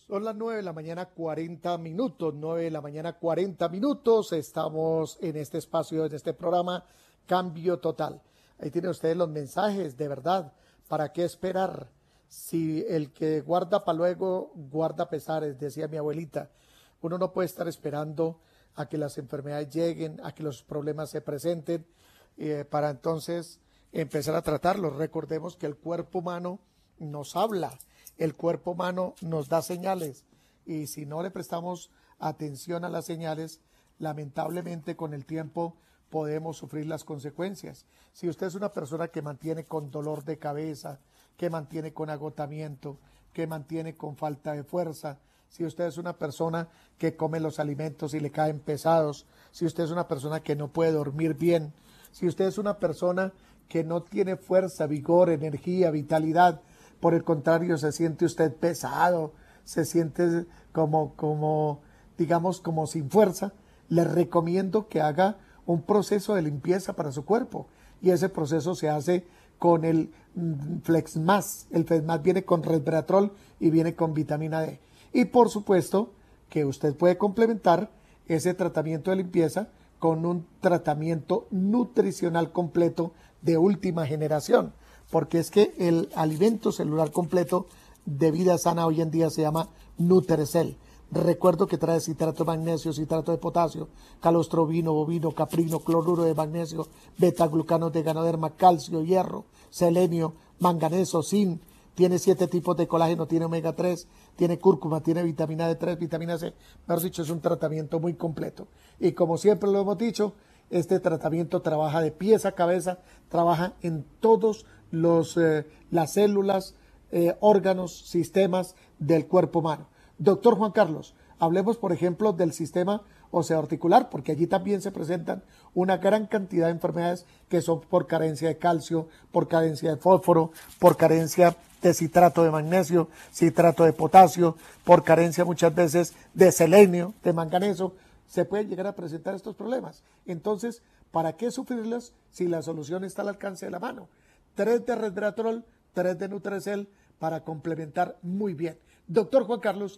Son las 9 de la mañana 40 minutos, 9 de la mañana 40 minutos. Estamos en este espacio, en este programa Cambio Total. Ahí tienen ustedes los mensajes, de verdad. ¿Para qué esperar? Si el que guarda para luego, guarda pesares, decía mi abuelita. Uno no puede estar esperando a que las enfermedades lleguen, a que los problemas se presenten, para entonces empezar a tratarlos. Recordemos que el cuerpo humano nos habla. El cuerpo humano nos da señales y si no le prestamos atención a las señales, lamentablemente con el tiempo podemos sufrir las consecuencias. Si usted es una persona que mantiene con dolor de cabeza, que mantiene con agotamiento, que mantiene con falta de fuerza, si usted es una persona que come los alimentos y le caen pesados, si usted es una persona que no puede dormir bien, si usted es una persona que no tiene fuerza, vigor, energía, vitalidad, por el contrario, se siente usted pesado, se siente digamos, como sin fuerza, le recomiendo que haga un proceso de limpieza para su cuerpo. Y ese proceso se hace con el Flexmas. El Flexmas viene con resveratrol y viene con vitamina D. Y por supuesto que usted puede complementar ese tratamiento de limpieza con un tratamiento nutricional completo de última generación. Porque es que el alimento celular completo de vida sana hoy en día se llama Nutrecel. Recuerdo que trae citrato de magnesio, citrato de potasio, calostrobino, bovino, caprino, cloruro de magnesio, betaglucanos de ganoderma, calcio, hierro, selenio, manganeso, zinc. Tiene 7 tipos de colágeno, tiene omega 3, tiene cúrcuma, tiene vitamina D3, vitamina C. Mejor dicho, es un tratamiento muy completo. Y como siempre lo hemos dicho, este tratamiento trabaja de pies a cabeza, trabaja en todos las células, órganos, sistemas del cuerpo humano. Doctor Juan Carlos, hablemos por ejemplo del sistema osteoarticular, porque allí también se presentan una gran cantidad de enfermedades que son por carencia de calcio, por carencia de fósforo, por carencia de citrato de magnesio, citrato de potasio, por carencia muchas veces de selenio, de manganeso. Se pueden llegar a presentar estos problemas. Entonces, ¿para qué sufrirlos si la solución está al alcance de la mano? 3 de resveratrol, 3 de Nutrecel para complementar muy bien. Doctor Juan Carlos,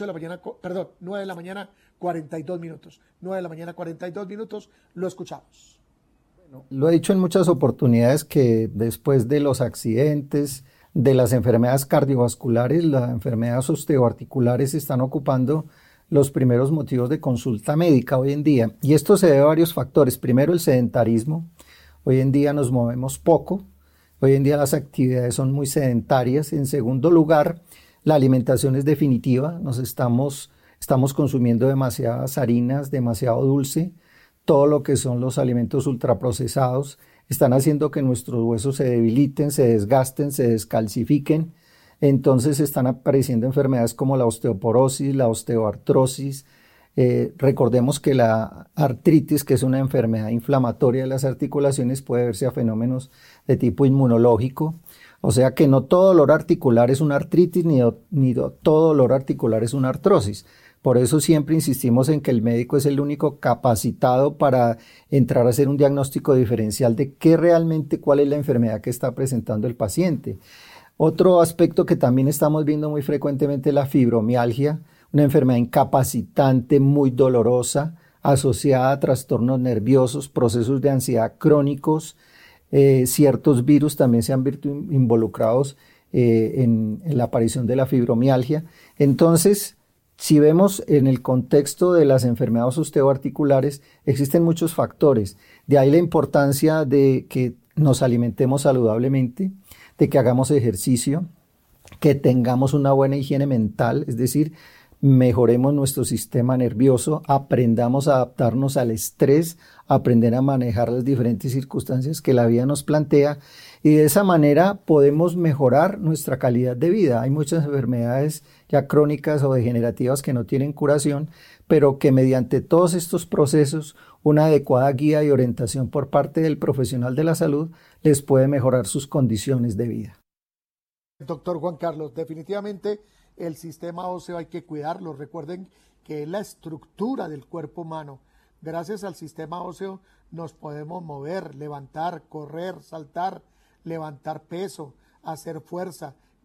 9 de la mañana, 42 minutos. 9 de la mañana, 42 minutos, lo escuchamos. Bueno, lo he dicho en muchas oportunidades que después de los accidentes, de las enfermedades cardiovasculares, las enfermedades osteoarticulares están ocupando los primeros motivos de consulta médica hoy en día. Y esto se debe a varios factores. Primero, el sedentarismo. Hoy en día nos movemos poco. Hoy en día las actividades son muy sedentarias. En segundo lugar, la alimentación es definitiva. Estamos consumiendo demasiadas harinas, demasiado dulce. Todo lo que son los alimentos ultraprocesados están haciendo que nuestros huesos se debiliten, se desgasten, se descalcifiquen. Entonces están apareciendo enfermedades como la osteoporosis, la osteoartrosis. Recordemos que la artritis, que es una enfermedad inflamatoria de las articulaciones, puede verse a fenómenos de tipo inmunológico. O sea que no todo dolor articular es una artritis, ni todo dolor articular es una artrosis. Por eso siempre insistimos en que el médico es el único capacitado para entrar a hacer un diagnóstico diferencial de cuál es la enfermedad que está presentando el paciente. Otro aspecto que también estamos viendo muy frecuentemente es la fibromialgia, una enfermedad incapacitante, muy dolorosa, asociada a trastornos nerviosos, procesos de ansiedad crónicos. Ciertos virus también se han visto involucrados en la aparición de la fibromialgia. Entonces, si vemos en el contexto de las enfermedades osteoarticulares, existen muchos factores. De ahí la importancia de que nos alimentemos saludablemente, de que hagamos ejercicio, que tengamos una buena higiene mental, es decir, mejoremos nuestro sistema nervioso, aprendamos a adaptarnos al estrés, aprender a manejar las diferentes circunstancias que la vida nos plantea y de esa manera podemos mejorar nuestra calidad de vida. Hay muchas enfermedades ya crónicas o degenerativas que no tienen curación, pero que mediante todos estos procesos, una adecuada guía y orientación por parte del profesional de la salud les puede mejorar sus condiciones de vida. Doctor Juan Carlos, definitivamente el sistema óseo hay que cuidarlo. Recuerden que es la estructura del cuerpo humano. Gracias al sistema óseo nos podemos mover, levantar, correr, saltar, levantar peso, hacer fuerza.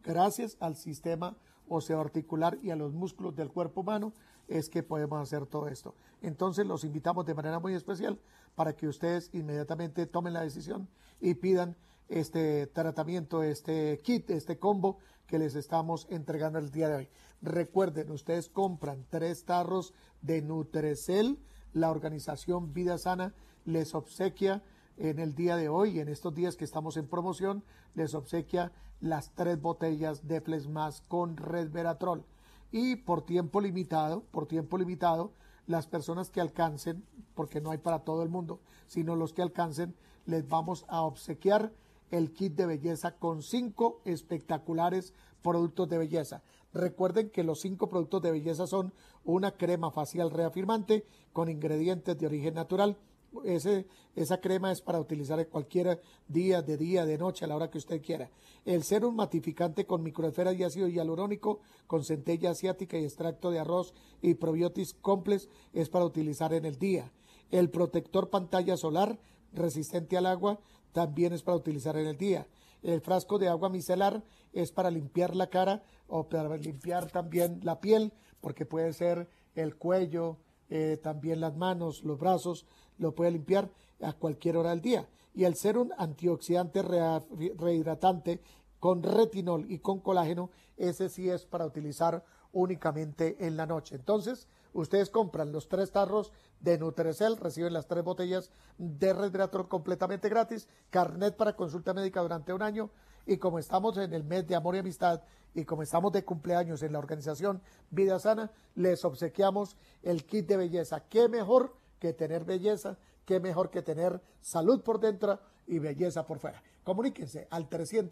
Gracias al sistema osteoarticular y a los músculos del cuerpo humano es que podemos hacer todo esto. Entonces los invitamos de manera muy especial para que ustedes inmediatamente tomen la decisión y pidan este tratamiento, este kit, este combo que les estamos entregando el día de hoy. Recuerden, ustedes compran 3 tarros de Nutrecel, la organización Vida Sana les obsequia en el día de hoy, en estos días que estamos en promoción, les obsequia las 3 botellas de Flexmas con resveratrol. Y por tiempo limitado, las personas que alcancen, porque no hay para todo el mundo, sino los que alcancen, les vamos a obsequiar el kit de belleza con 5 espectaculares productos de belleza. Recuerden que los 5 productos de belleza son una crema facial reafirmante con ingredientes de origen natural. Esa crema es para utilizar en cualquier día, de noche, a la hora que usted quiera. El serum matificante con microesferas y ácido hialurónico, con centella asiática y extracto de arroz y probiotics complex es para utilizar en el día. El protector pantalla solar resistente al agua también es para utilizar en el día. El frasco de agua micelar es para limpiar la cara o para limpiar también la piel, porque puede ser el cuello, también las manos, los brazos, lo puede limpiar a cualquier hora del día. Y el serum antioxidante rehidratante con retinol y con colágeno, ese sí es para utilizar únicamente en la noche. Entonces, ustedes compran los 3 tarros de Nutrecel, reciben las 3 botellas de resveratrol completamente gratis, carnet para consulta médica durante 1 año, y como estamos en el mes de amor y amistad y como estamos de cumpleaños en la organización Vida Sana, les obsequiamos el kit de belleza. ¿Qué mejor que tener belleza? ¿Qué mejor que tener salud por dentro y belleza por fuera? Comuníquense al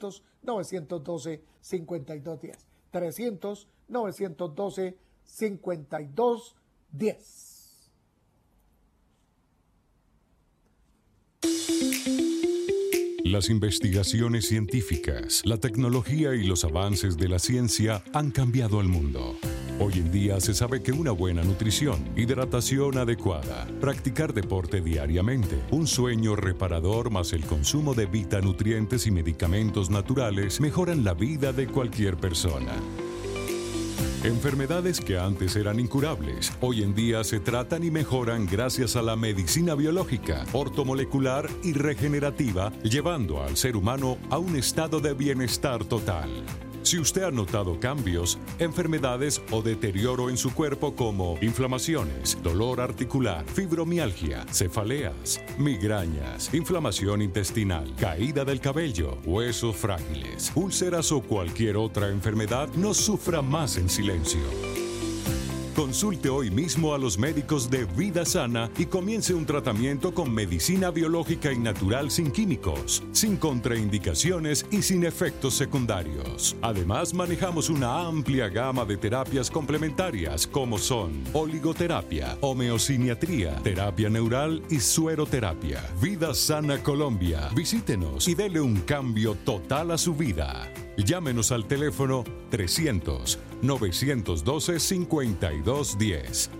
300-912-5210. 300-912-5210. Las investigaciones científicas, la tecnología y los avances de la ciencia han cambiado al mundo. Hoy en día se sabe que una buena nutrición, hidratación adecuada, practicar deporte diariamente, un sueño reparador más el consumo de vitanutrientes y medicamentos naturales mejoran la vida de cualquier persona. Enfermedades que antes eran incurables, hoy en día se tratan y mejoran gracias a la medicina biológica, ortomolecular y regenerativa, llevando al ser humano a un estado de bienestar total. Si usted ha notado cambios, enfermedades o deterioro en su cuerpo como inflamaciones, dolor articular, fibromialgia, cefaleas, migrañas, inflamación intestinal, caída del cabello, huesos frágiles, úlceras o cualquier otra enfermedad, no sufra más en silencio. Consulte hoy mismo a los médicos de Vida Sana y comience un tratamiento con medicina biológica y natural sin químicos, sin contraindicaciones y sin efectos secundarios. Además, manejamos una amplia gama de terapias complementarias como son oligoterapia, homeosiniatría, terapia neural y sueroterapia. Vida Sana Colombia. Visítenos y dele un cambio total a su vida. Llámenos al teléfono 300-912-5210.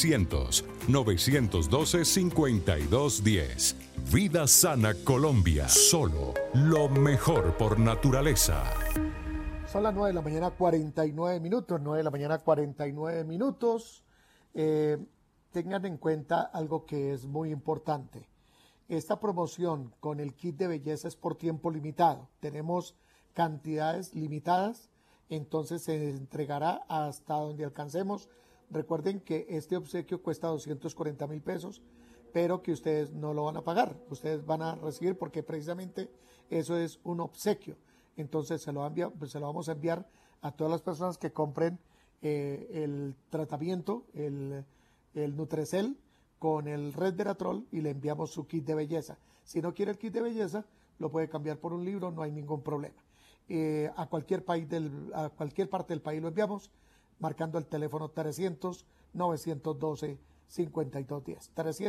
300-912-5210. Vida Sana Colombia. Solo lo mejor por naturaleza. Son las 9 de la mañana 49 minutos, 9 de la mañana 49 minutos. Tengan en cuenta algo que es muy importante. Esta promoción con el kit de belleza es por tiempo limitado. Tenemos cantidades limitadas, entonces se entregará hasta donde alcancemos. Recuerden que este obsequio cuesta 240,000 pesos, pero que ustedes no lo van a pagar, ustedes van a recibir porque precisamente eso es un obsequio. Entonces se lo vamos a enviar a todas las personas que compren el tratamiento, el Nutrecel con el resveratrol, y le enviamos su kit de belleza. Si no quiere el kit de belleza, lo puede cambiar por un libro, no hay ningún problema. A cualquier parte del país lo enviamos, marcando el teléfono 300-912-5210.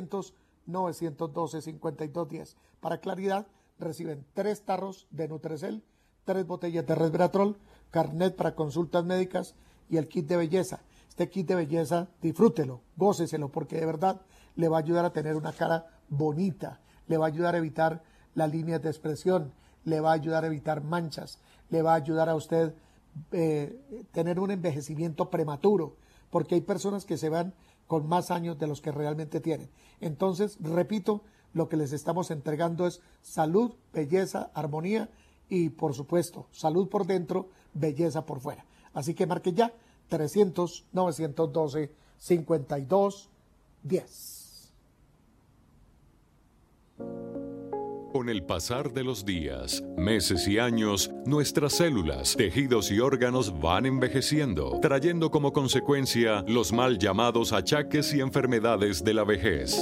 300-912-5210. Para claridad, reciben 3 tarros de Nutrecel, 3 botellas de resveratrol, carnet para consultas médicas y el kit de belleza. Este kit de belleza, disfrútelo, góceselo, porque de verdad le va a ayudar a tener una cara bonita, le va a ayudar a evitar las líneas de expresión, le va a ayudar a evitar manchas, le va a ayudar a usted tener un envejecimiento prematuro, porque hay personas que se van con más años de los que realmente tienen. Entonces, repito, lo que les estamos entregando es salud, belleza, armonía y, por supuesto, salud por dentro, belleza por fuera. Así que marque ya 300-912-5210. Con el pasar de los días, meses y años, nuestras células, tejidos y órganos van envejeciendo, trayendo como consecuencia los mal llamados achaques y enfermedades de la vejez.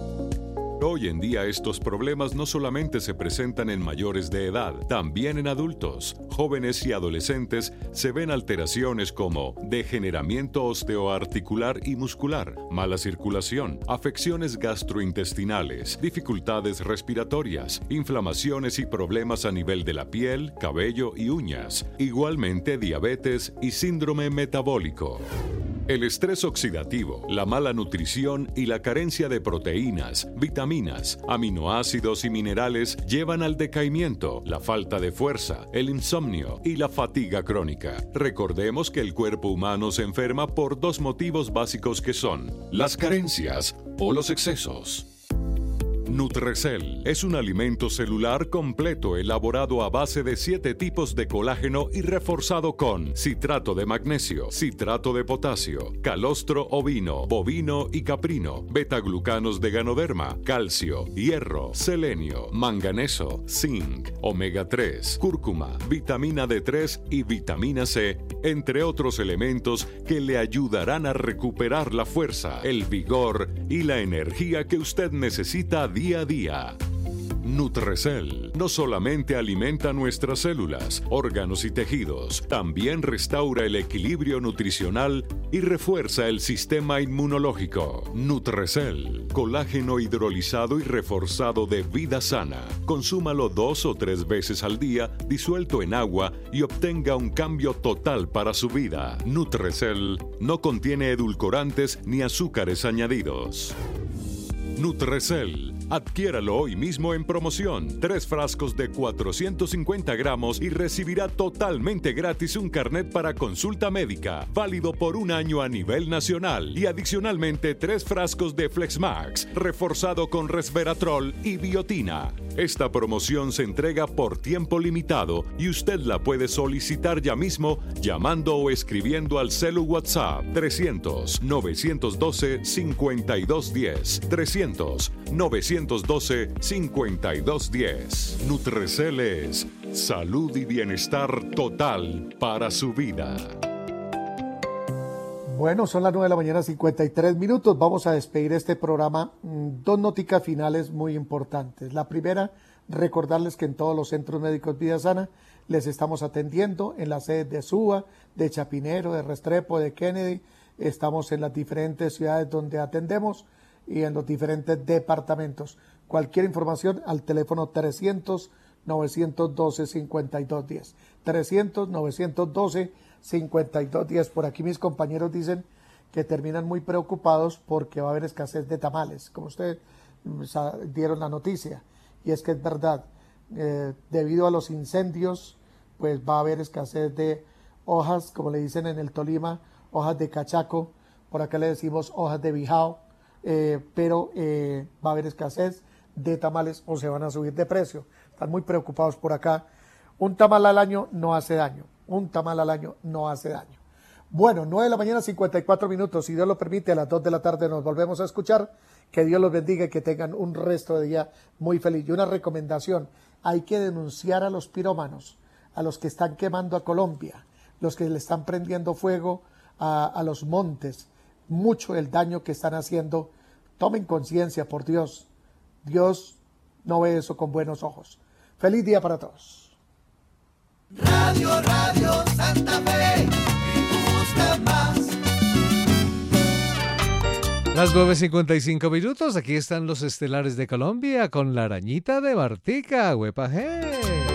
Hoy en día estos problemas no solamente se presentan en mayores de edad, también en adultos, jóvenes y adolescentes se ven alteraciones como degeneramiento osteoarticular y muscular, mala circulación, afecciones gastrointestinales, dificultades respiratorias, inflamaciones y problemas a nivel de la piel, cabello y uñas, igualmente diabetes y síndrome metabólico. El estrés oxidativo, la mala nutrición y la carencia de proteínas, vitaminas, aminoácidos y minerales llevan al decaimiento, la falta de fuerza, el insomnio y la fatiga crónica. Recordemos que el cuerpo humano se enferma por dos motivos básicos que son las carencias o los excesos. Nutrecel es un alimento celular completo elaborado a base de 7 tipos de colágeno y reforzado con citrato de magnesio, citrato de potasio, calostro ovino, bovino y caprino, betaglucanos de ganoderma, calcio, hierro, selenio, manganeso, zinc, omega 3, cúrcuma, vitamina D3 y vitamina C, entre otros elementos que le ayudarán a recuperar la fuerza, el vigor y la energía que usted necesita día a día. Nutrecel no solamente alimenta nuestras células, órganos y tejidos, también restaura el equilibrio nutricional y refuerza el sistema inmunológico. Nutrecel, colágeno hidrolizado y reforzado de vida sana. Consúmalo 2 o 3 veces al día, disuelto en agua, y obtenga un cambio total para su vida. Nutrecel no contiene edulcorantes ni azúcares añadidos. Nutrecel. Adquiéralo hoy mismo en promoción. 3 frascos de 450 gramos y recibirá totalmente gratis un carnet para consulta médica, válido por 1 año a nivel nacional, y adicionalmente 3 frascos de Flexmax, reforzado con resveratrol y biotina. Esta promoción se entrega por tiempo limitado y usted la puede solicitar ya mismo llamando o escribiendo al celu WhatsApp 300-912-5210. 300-912-5210. Nutrecel es salud y bienestar total para su vida. Bueno, son las 9 de la mañana, 53 minutos. Vamos a despedir este programa. 2 noticias finales muy importantes. La primera, recordarles que en todos los centros médicos Vida Sana les estamos atendiendo en las sedes de Suba, de Chapinero, de Restrepo, de Kennedy. Estamos en las diferentes ciudades donde atendemos y en los diferentes departamentos. Cualquier información al teléfono 300-912-5210. 300-912-5210. Por aquí mis compañeros dicen que terminan muy preocupados porque va a haber escasez de tamales, como ustedes dieron la noticia. Y es que es verdad, debido a los incendios, pues va a haber escasez de hojas, como le dicen en el Tolima, hojas de cachaco, por acá le decimos hojas de bijao, pero va a haber escasez de tamales o se van a subir de precio. Están muy preocupados por acá. Un tamal al año no hace daño. Un tamal al año no hace daño. Bueno, 9 de la mañana, 54 minutos. Si Dios lo permite, a las 2 de la tarde nos volvemos a escuchar. Que Dios los bendiga y que tengan un resto de día muy feliz. Y una recomendación, hay que denunciar a los pirómanos, a los que están quemando a Colombia, los que le están prendiendo fuego a los montes. Mucho el daño que están haciendo. Tomen conciencia, por Dios. Dios no ve eso con buenos ojos. Feliz día para todos. Radio Santa Fe, me gusta más. Las 9:55 minutos, aquí están los estelares de Colombia con la arañita de Bartica, huepaje.